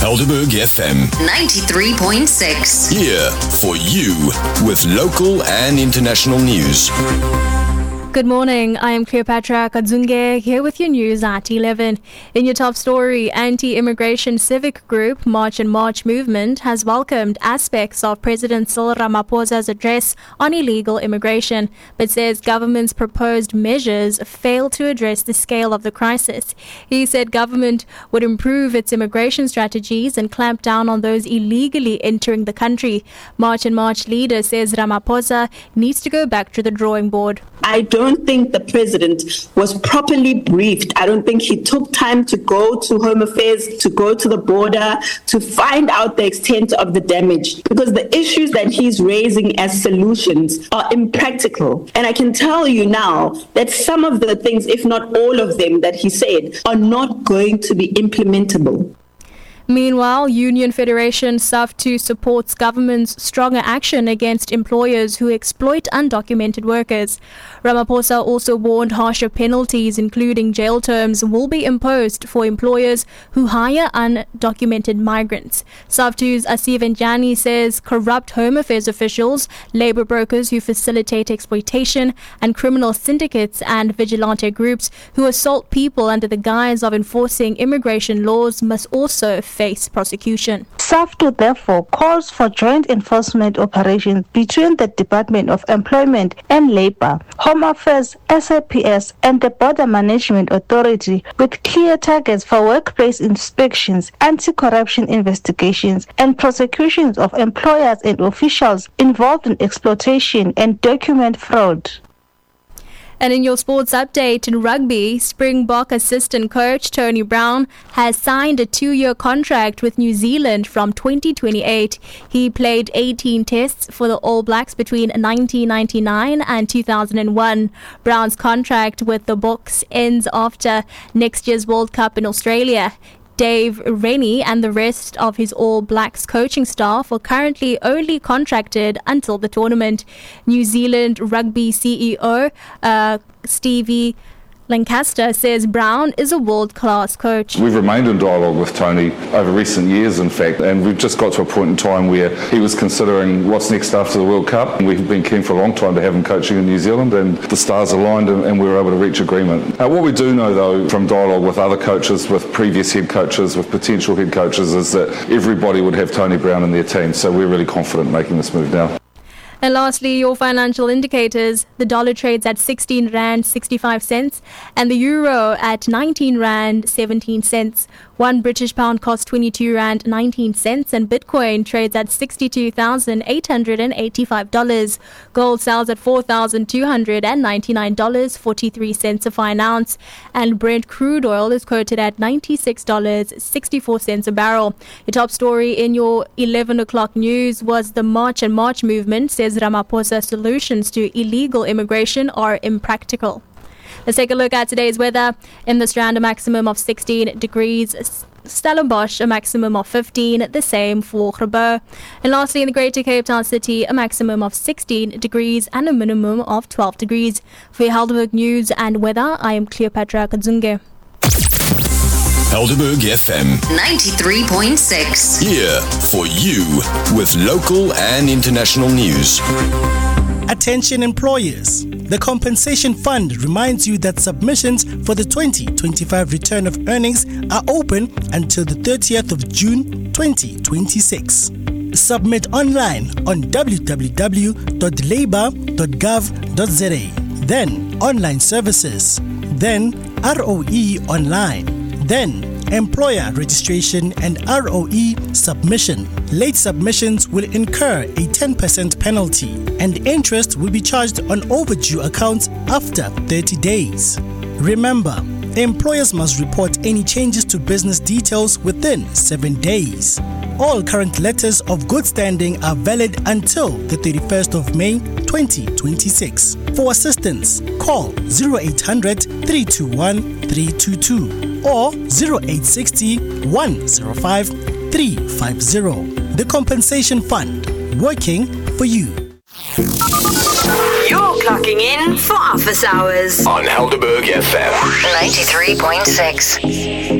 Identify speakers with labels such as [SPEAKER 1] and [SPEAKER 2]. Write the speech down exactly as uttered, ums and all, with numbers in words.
[SPEAKER 1] Helderberg F M
[SPEAKER 2] ninety-three point six.
[SPEAKER 1] Here for you with local and international news.
[SPEAKER 3] Good morning, I am Cleopatra Kadzunge here with your news at eleven. In your top story, anti-immigration civic group March and March movement has welcomed aspects of President Cyril Ramaphosa's address on illegal immigration, but says government's proposed measures fail to address the scale of the crisis. He said government would improve its immigration strategies and clamp down on those illegally entering the country. March and March leader says Ramaphosa needs to go back to the drawing board.
[SPEAKER 4] I don't think the president was properly briefed. I don't think he took time to go to Home Affairs, to go to the border, to find out the extent of the damage, because the issues that he's raising as solutions are impractical. And I can tell you now that some of the things, if not all of them that he said, are not going to be implementable.
[SPEAKER 3] Meanwhile, Union Federation SAFTU supports government's stronger action against employers who exploit undocumented workers. Ramaphosa also warned harsher penalties, including jail terms, will be imposed for employers who hire undocumented migrants. SAFTU's Asif Njani says corrupt Home Affairs officials, labour brokers who facilitate exploitation, and criminal syndicates and vigilante groups who assault people under the guise of enforcing immigration laws must also face prosecution.
[SPEAKER 5] SAFTU therefore calls for joint enforcement operations between the Department of Employment and Labour, Home Affairs, S A P S, and the Border Management Authority, with clear targets for workplace inspections, anti-corruption investigations, and prosecutions of employers and officials involved in exploitation and document fraud.
[SPEAKER 3] And in your sports update, in rugby, Springbok assistant coach Tony Brown has signed a two-year contract with New Zealand from twenty twenty-eight. He played eighteen tests for the All Blacks between nineteen ninety-nine and two thousand one. Brown's contract with the Boks ends after next year's World Cup in Australia. Dave Rennie and the rest of his All Blacks coaching staff are currently only contracted until the tournament. New Zealand rugby C E O uh, Stevie Lancaster says Brown is a world-class coach.
[SPEAKER 6] We've remained in dialogue with Tony over recent years, in fact, and we've just got to a point in time where he was considering what's next after the World Cup. And we've been keen for a long time to have him coaching in New Zealand, and the stars aligned and, and we were able to reach agreement. Uh, what we do know, though, from dialogue with other coaches, with previous head coaches, with potential head coaches, is that everybody would have Tony Brown in their team, so we're really confident making this move now.
[SPEAKER 3] And lastly, your financial indicators. The dollar trades at sixteen rand sixty-five cents and the euro at nineteen rand seventeen cents. One British pound costs twenty-two rand nineteen cents and Bitcoin trades at sixty-two thousand eight hundred eighty-five dollars. Gold sells at four thousand two hundred ninety-nine dollars and forty-three cents a fine ounce. And Brent crude oil is quoted at ninety-six dollars and sixty-four cents a barrel. The top story in your eleven o'clock news was the March and March movement says Ramaphosa solutions to illegal immigration are impractical. Let's take a look at today's weather. In the Strand, a maximum of sixteen degrees. Stellenbosch, a maximum of fifteen. The same for Grabo. And lastly, in the Greater Cape Town City, a maximum of sixteen degrees and a minimum of twelve degrees. For your Helderberg News and weather, I am Cleopatra Kadzunge.
[SPEAKER 1] Helderberg F M
[SPEAKER 2] ninety-three point six.
[SPEAKER 1] Here for you with local and international news.
[SPEAKER 7] Attention employers. The Compensation Fund reminds you that submissions for the twenty twenty-five return of earnings are open until the thirtieth of June twenty twenty-six. Submit online on w w w dot labour dot gov dot z a. Then online services. Then R O E online. Then employer registration and R O E submission. Late submissions will incur a ten percent penalty and interest will be charged on overdue accounts after thirty days. Remember, employers must report any changes to business details within seven days. All current letters of good standing are valid until the thirty-first of May twenty twenty-six. For assistance, call zero eight hundred, three two one, three two two or zero eight six zero, one zero five, three five zero. The Compensation Fund, working for you.
[SPEAKER 2] You're clocking in for office hours
[SPEAKER 1] on Helderberg F M
[SPEAKER 2] ninety-three point six.